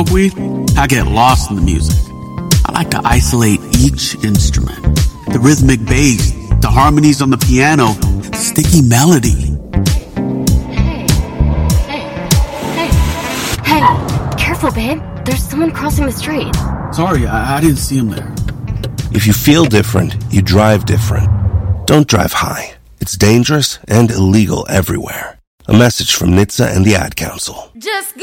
weed, I get lost in the music. I like to isolate each instrument. The rhythmic bass, the harmonies on the piano, the sticky melody. Hey, careful, babe. There's someone crossing the street. Sorry, I didn't see him there. If you feel different, you drive different. Don't drive high. It's dangerous and illegal everywhere. A message from NHTSA and the Ad Council. Just